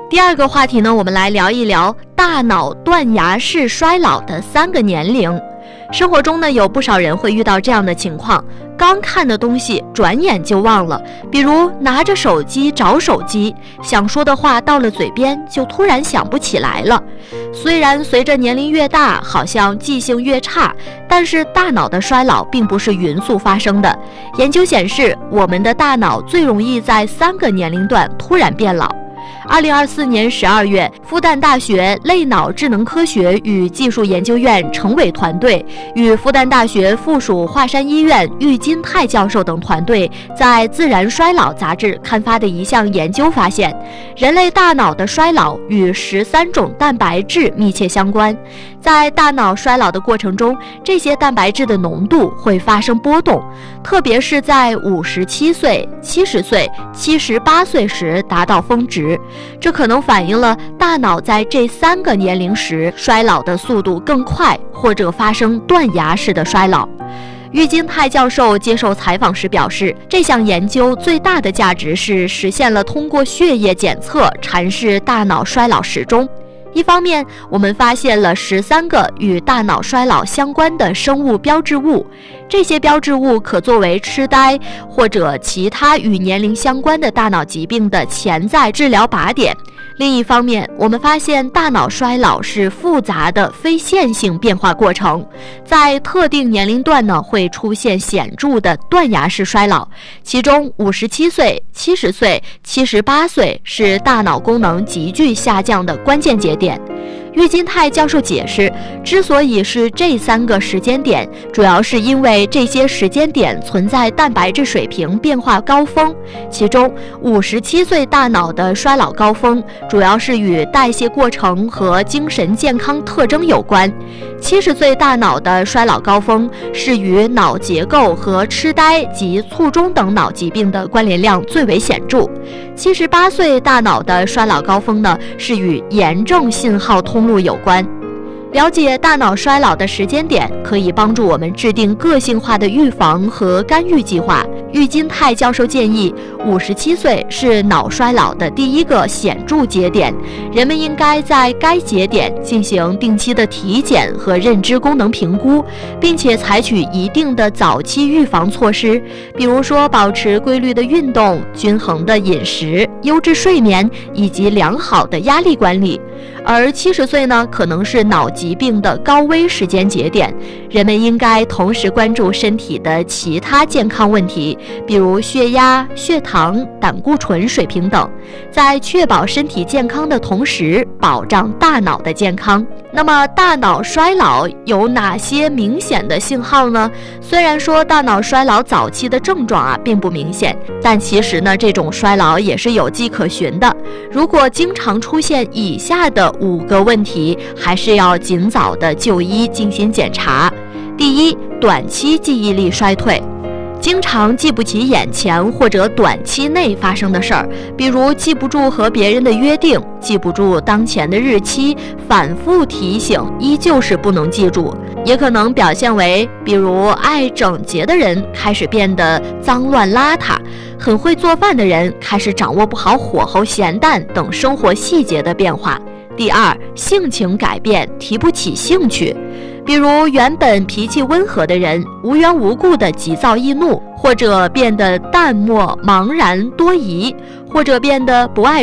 第二个话题呢，我们来聊一聊大脑断崖式衰老的3个年龄。生活中呢，有不少人会遇到这样的情况，刚看的东西转眼就忘了，比如拿着手机找手机，想说的话到了嘴边就突然想不起来了。虽然随着年龄越大，好像记性越差，但是大脑的衰老并不是匀速发生的。研究显示，我们的大脑最容易在3个年龄段突然变老。2024年12月，复旦大学类脑智能科学与技术研究院程伟团队与复旦大学附属华山医院郁金泰教授等团队在《自然衰老》杂志刊发的一项研究发现，人类大脑的衰老与13种蛋白质密切相关。在大脑衰老的过程中，这些蛋白质的浓度会发生波动，特别是在57岁、70岁、78岁时达到峰值。这可能反映了大脑在这3个年龄时衰老的速度更快，或者发生断崖式的衰老。郁金泰教授接受采访时表示，这项研究最大的价值是实现了通过血液检测阐释大脑衰老时钟。一方面，我们发现了13个与大脑衰老相关的生物标志物，这些标志物可作为痴呆或者其他与年龄相关的大脑疾病的潜在治疗靶点。另一方面，我们发现大脑衰老是复杂的非线性变化过程，在特定年龄段呢会出现显著的断崖式衰老，其中57岁、70岁、78岁是大脑功能急剧下降的关键节点。郁金泰教授解释，之所以是这3个时间点，主要是因为这些时间点存在蛋白质水平变化高峰，其中57岁大脑的衰老高峰主要是与代谢过程和精神健康特征有关，70岁大脑的衰老高峰是与脑结构和痴呆及卒中等脑疾病的关联量最为显著，78岁大脑的衰老高峰呢是与炎症信号通路有关。了解大脑衰老的时间点，可以帮助我们制定个性化的预防和干预计划。郁金泰教授建议，57岁是脑衰老的第一个显著节点，人们应该在该节点进行定期的体检和认知功能评估，并且采取一定的早期预防措施，比如说保持规律的运动、均衡的饮食、优质睡眠以及良好的压力管理。而70岁呢，可能是脑疾病的高危时间节点，人们应该同时关注身体的其他健康问题，比如血压、血糖、胆固醇水平等，在确保身体健康的同时，保障大脑的健康。那么大脑衰老有哪些明显的信号呢？虽然说大脑衰老早期的症状并不明显，但其实呢，这种衰老也是有迹可循的。如果经常出现以下的5个问题，还是要尽早的就医进行检查。第一，短期记忆力衰退。经常记不起眼前或者短期内发生的事儿，比如记不住和别人的约定，记不住当前的日期，反复提醒依旧是不能记住。也可能表现为，比如爱整洁的人开始变得脏乱邋遢，很会做饭的人开始掌握不好火候、咸淡等生活细节的变化。第二，性情改变，提不起兴趣。比如原本脾气温和的人，无缘无故的急躁易怒，或者变得淡漠、茫然多疑，或者变得不爱